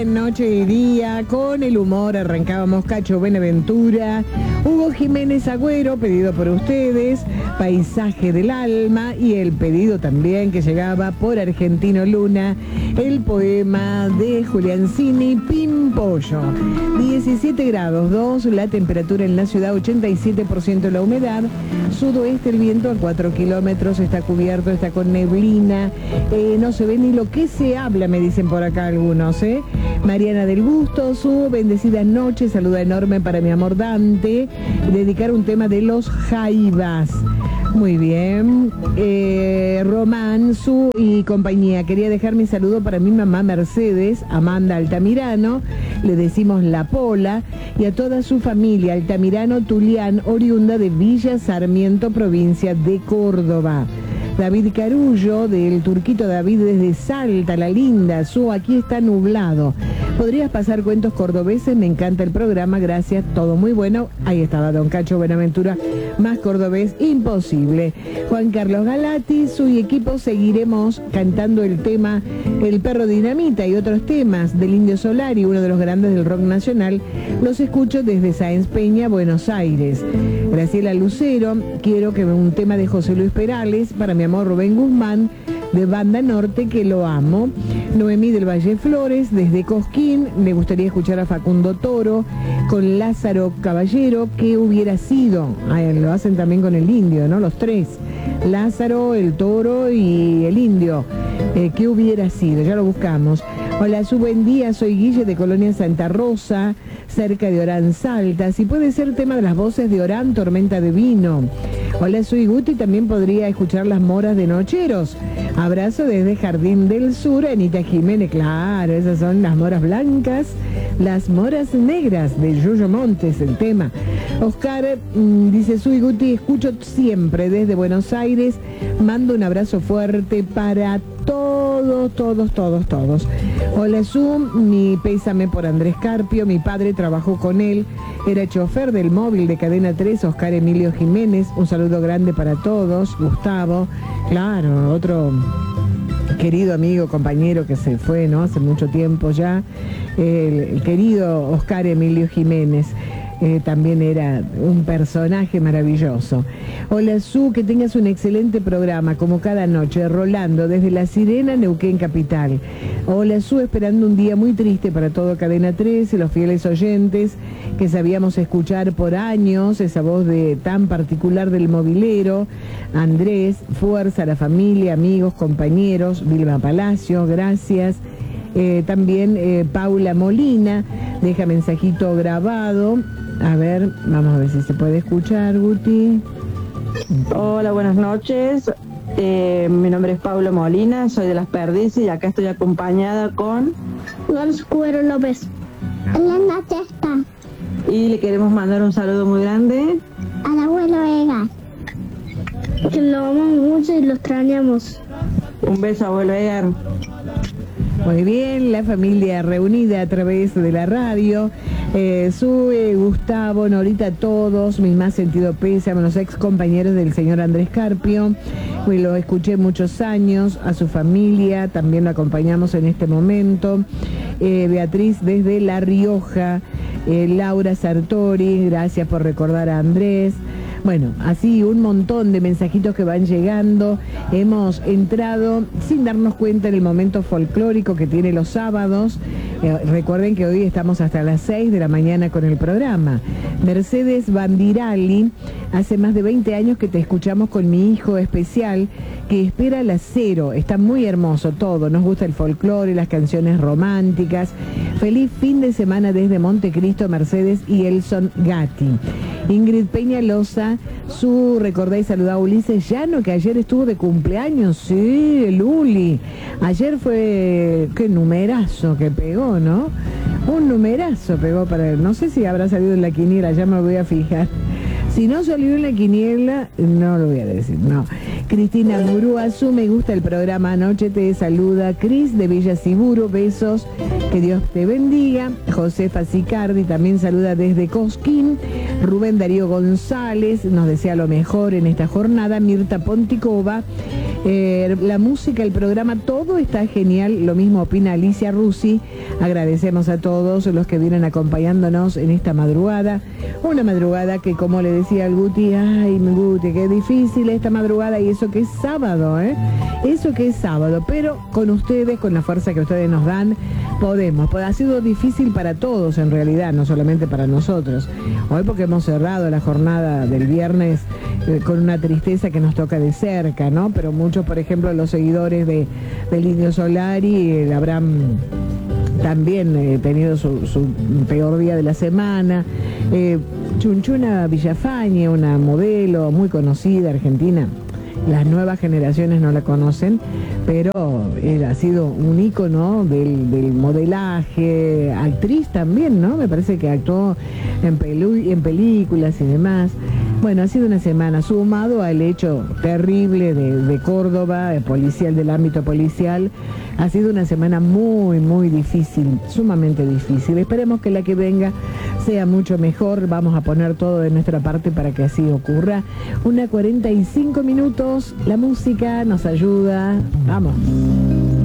en Noche y Día, con el humor arrancábamos Cacho Buenaventura, Hugo Jiménez Agüero, pedido por ustedes, Paisaje del Alma, y el pedido también que llegaba por Argentino Luna, el poema de Juliancini, Pimpollo. 17 grados 2, la temperatura en la ciudad, 87% la humedad, sudoeste el viento a 4 kilómetros, está cubierto, está con neblina, no se ve ni lo que se habla, me dicen por acá algunos, ¿eh? Mariana del Busto, su bendecida noche, saluda enorme para mi amor Dante, dedicar un tema de los Jaivas. Muy bien. Román, su y compañía. Quería dejar mi saludo para mi mamá Mercedes, Amanda Altamirano, le decimos La Pola, y a toda su familia, Altamirano Tulián, oriunda de Villa Sarmiento, provincia de Córdoba. David Carullo, del Turquito David desde Salta, la linda, aquí está nublado. ¿Podrías pasar cuentos cordobeses? Me encanta el programa, gracias, todo muy bueno. Ahí estaba don Cacho Buenaventura, más cordobés imposible. Juan Carlos Galati, su y equipo seguiremos cantando el tema El Perro Dinamita y otros temas del Indio Solari, uno de los grandes del rock nacional. Los escucho desde Sáenz Peña, Buenos Aires. Graciela Lucero, quiero que un tema de José Luis Perales para mi amor Rubén Guzmán, de Banda Norte, que lo amo. Noemí del Valle Flores, desde Cosquín, me gustaría escuchar a Facundo Toro con Lázaro Caballero, ¿qué hubiera sido? Lo hacen también con el Indio, ¿no? Los tres, Lázaro, el Toro y el Indio. ¿Qué hubiera sido? Ya lo buscamos. Hola, su buen día, soy Guille de Colonia Santa Rosa, cerca de Orán, Salta. Si puede ser tema de las voces de Orán, Tormenta de Vino. Hola, soy Guti, también podría escuchar Las Moras de Nocheros. Abrazo desde Jardín del Sur, Anita Jiménez. Claro, esas son las moras blancas, las moras negras de Yuyo Montes, el tema. Oscar dice, soy Guti, escucho siempre desde Buenos Aires. Mando un abrazo fuerte para todos. Hola, Zoom, mi pésame por Andrés Carpio, mi padre trabajó con él, era chofer del móvil de Cadena 3, Oscar Emilio Jiménez, un saludo grande para todos. Gustavo, claro, otro querido amigo, compañero que se fue, ¿no? Hace mucho tiempo ya, el querido Oscar Emilio Jiménez. También era un personaje maravilloso. Hola, Su, que tengas un excelente programa, como cada noche. Rolando, desde La Sirena, Neuquén Capital. Hola, Su, esperando un día muy triste para todo Cadena 3 y los fieles oyentes que sabíamos escuchar por años, esa voz tan particular del movilero. Andrés, fuerza a la familia, amigos, compañeros. Vilma Palacio, gracias. También Paula Molina, deja mensajito grabado. A ver, vamos a ver si se puede escuchar, Guti. Hola, buenas noches. Mi nombre es Paula Molina, soy de Las Perdices y acá estoy acompañada con Gonzalo Cuero López. La está. Y le queremos mandar un saludo muy grande al abuelo Egas, que lo amamos mucho y lo extrañamos. Un beso, abuelo Edgar. Muy bien, la familia reunida a través de la radio. Sue, Gustavo, Norita, todos, mi más sentido pésame a los ex compañeros del señor Andrés Carpio. Lo escuché muchos años, a su familia, también lo acompañamos en este momento. Beatriz desde La Rioja, Laura Sartori, gracias por recordar a Andrés. Bueno, así un montón de mensajitos que van llegando. Hemos entrado sin darnos cuenta en el momento folclórico que tiene los sábados. Recuerden que hoy estamos hasta las 6 de la mañana con el programa. Mercedes Bandirali, hace más de 20 años que te escuchamos con mi hijo especial que espera las 0. Está muy hermoso todo. Nos gusta el folclore, las canciones románticas. Feliz fin de semana desde Montecristo, Mercedes y Elson Gatti. Ingrid Peñalosa, recordá y saludá a Ulises Llano, que ayer estuvo de cumpleaños. Sí, el Uli. Ayer fue, qué numerazo que pegó, ¿no? Un numerazo pegó para él. No sé si habrá salido en la quiniela, ya me voy a fijar. Si no salió en la quiniela, no lo voy a decir, no. Cristina Muruazu, me gusta el programa anoche, te saluda Cris de Villa Siburo, besos, que Dios te bendiga. Josefa Sicardi también saluda desde Cosquín. Rubén Darío González nos desea lo mejor en esta jornada. Mirta Ponticova, la música, el programa, todo está genial, lo mismo opina Alicia Rusi. Agradecemos a todos los que vienen acompañándonos en esta madrugada. Una madrugada que, como le decía al Guti, ay, mi Guti, qué difícil esta madrugada, y eso que es sábado, eso que es sábado, pero con ustedes, con la fuerza que ustedes nos dan, podemos. Pues ha sido difícil para todos en realidad, no solamente para nosotros. Hoy porque hemos cerrado la jornada del viernes con una tristeza que nos toca de cerca, ¿no? Pero muchos, por ejemplo, los seguidores del Indio Solari habrán también tenido su peor día de la semana. Chunchuna Villafañe, una modelo muy conocida argentina, las nuevas generaciones no la conocen, pero ha sido un ícono del modelaje, actriz también, ¿no? Me parece que actuó en películas y demás. Bueno, ha sido una semana, sumado al hecho terrible de Córdoba, policial, del ámbito policial. Ha sido una semana muy, muy difícil, sumamente difícil. Esperemos que la que venga sea mucho mejor. Vamos a poner todo de nuestra parte para que así ocurra. 1:45 minutos, la música nos ayuda. Vamos.